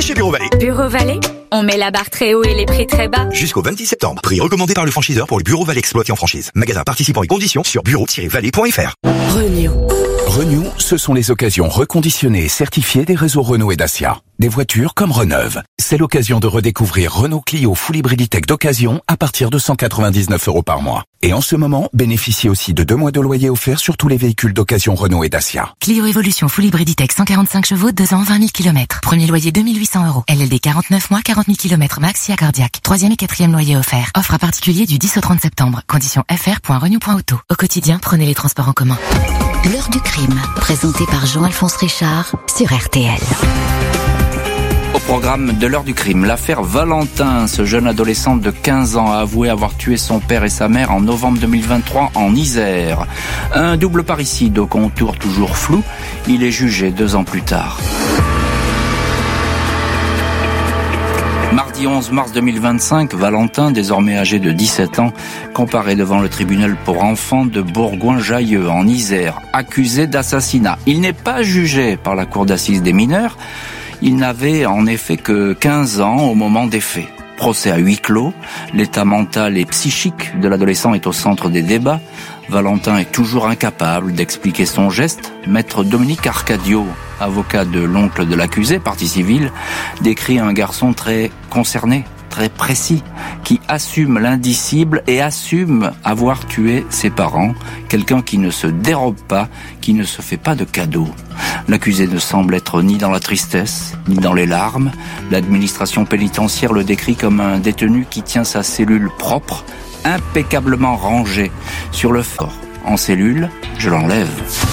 chez Bureau Vallée. Bureau Vallée, on met la barre très haut et les prix très bas. Jusqu'au 26 septembre. Prix recommandé par le franchiseur pour le Bureau Vallée exploité en franchise. Magasin participant et conditions sur bureau-vallée.fr. Renew, ce sont les occasions reconditionnées et certifiées des réseaux Renault et Dacia. Des voitures comme Reneuve. C'est l'occasion de redécouvrir Renault Clio Full Hybriditech d'occasion à partir de 199 € par mois. Et en ce moment, bénéficiez aussi de 2 mois de loyer offerts sur tous les véhicules d'occasion Renault et Dacia. Clio Evolution Full Hybriditech 145 chevaux, 2 ans, 20 000 km. Premier loyer 2 800 €. LLD 49 mois, 40 000 km max, SIA cardiaque. 3e et 4e loyer offert. Offre à particulier du 10 au 30 septembre. Conditions fr.renew.auto. Au quotidien, prenez les transports en commun. L'heure du crime, présenté par Jean-Alphonse Richard sur RTL. Au programme de l'heure du crime, l'affaire Valentin, ce jeune adolescent de 15 ans a avoué avoir tué son père et sa mère en novembre 2023 en Isère. Un double parricide au contour toujours flou, il est jugé 2 ans plus tard. Mardi 11 mars 2025, Valentin, désormais âgé de 17 ans, comparaît devant le tribunal pour enfants de Bourgoin-Jallieu, en Isère, accusé d'assassinat. Il n'est pas jugé par la cour d'assises des mineurs. Il n'avait en effet que 15 ans au moment des faits. Procès à huis clos, l'état mental et psychique de l'adolescent est au centre des débats. Valentin est toujours incapable d'expliquer son geste. Maître Dominique Arcadio, avocat de l'oncle de l'accusé, partie civile, décrit un garçon très concerné, très précis, qui assume l'indicible et assume avoir tué ses parents. Quelqu'un qui ne se dérobe pas, qui ne se fait pas de cadeaux. L'accusé ne semble être ni dans la tristesse, ni dans les larmes. L'administration pénitentiaire le décrit comme un détenu qui tient sa cellule propre, impeccablement rangée sur le fort. En cellule, je l'enlève.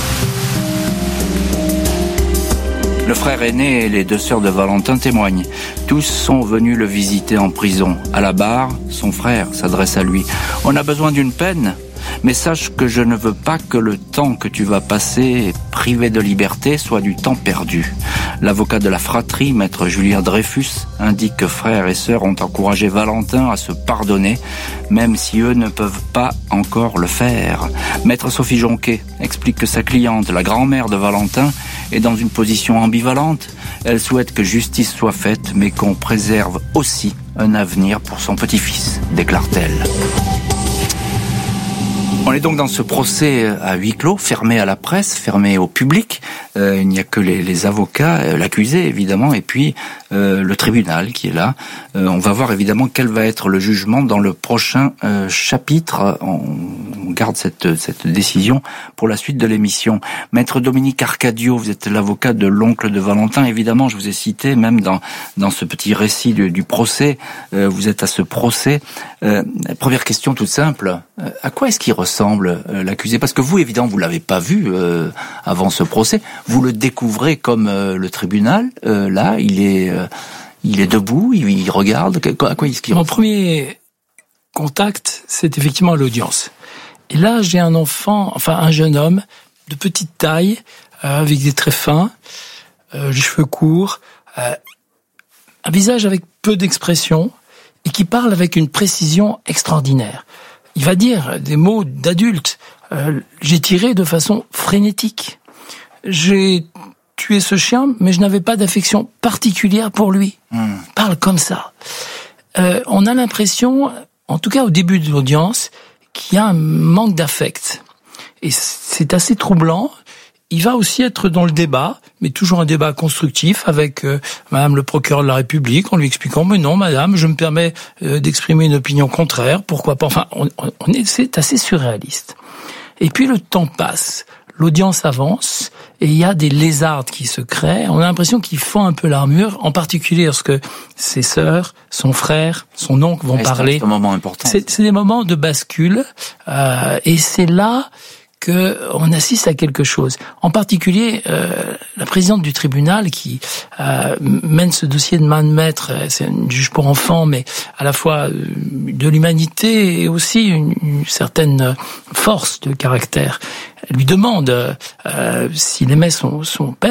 Le frère aîné et les 2 sœurs de Valentin témoignent. Tous sont venus le visiter en prison. À la barre, son frère s'adresse à lui. « On a besoin d'une peine, mais sache que je ne veux pas que le temps que tu vas passer privé de liberté soit du temps perdu. » L'avocat de la fratrie, maître Julien Dreyfus, indique que frères et sœurs ont encouragé Valentin à se pardonner, même si eux ne peuvent pas encore le faire. Maître Sophie Jonquet explique que sa cliente, la grand-mère de Valentin, est dans une position ambivalente. Elle souhaite que justice soit faite, mais qu'on préserve aussi un avenir pour son petit-fils, déclare-t-elle. On est donc dans ce procès à huis clos, fermé à la presse, fermé au public. Il n'y a que les avocats, l'accusé évidemment, et puis le tribunal qui est là. On va voir évidemment quel va être le jugement dans le prochain chapitre. On garde cette décision pour la suite de l'émission. Maître Dominique Arcadio, vous êtes l'avocat de l'oncle de Valentin. Évidemment, je vous ai cité même dans ce petit récit du procès. Vous êtes à ce procès. Première question toute simple. À quoi est-ce qu'il ressemble l'accusé? Parce que vous, évidemment, vous l'avez pas vu avant ce procès. Vous le découvrez comme le tribunal. Là, il est debout, il regarde. À quoi est-ce qu'il ressemble? Mon premier contact, c'est effectivement l'audience. Et là, j'ai un jeune homme de petite taille, avec des traits fins, les cheveux courts, un visage avec peu d'expression et qui parle avec une précision extraordinaire. Il va dire des mots d'adulte. J'ai tiré de façon frénétique. J'ai tué ce chien, mais je n'avais pas d'affection particulière pour lui. Il parle comme ça. On a l'impression, en tout cas au début de l'audience, qu'il y a un manque d'affect. Et c'est assez troublant. Il va aussi être dans le débat, mais toujours un débat constructif avec Madame le procureur de la République, en lui expliquant « Mais non, Madame, je me permets d'exprimer une opinion contraire, pourquoi pas ?» Enfin, c'est assez surréaliste. Et puis le temps passe, l'audience avance, et il y a des lézardes qui se créent. On a l'impression qu'ils font un peu l'armure, en particulier lorsque ses sœurs, son frère, son oncle vont parler. C'est un moment important. C'est des moments de bascule, et c'est là qu'on assiste à quelque chose. En particulier, la présidente du tribunal qui mène ce dossier de main de maître, c'est une juge pour enfants, mais à la fois de l'humanité et aussi une certaine force de caractère. Elle lui demande s'il aimait son père.